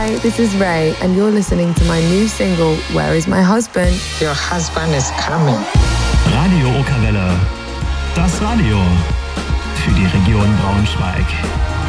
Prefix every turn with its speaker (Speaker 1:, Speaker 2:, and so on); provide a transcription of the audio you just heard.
Speaker 1: Hi, this is Ray, and you're listening to my new single, Where Is My Husband?
Speaker 2: Your husband is coming.
Speaker 3: Radio Okerwelle. Das Radio für die Region Braunschweig.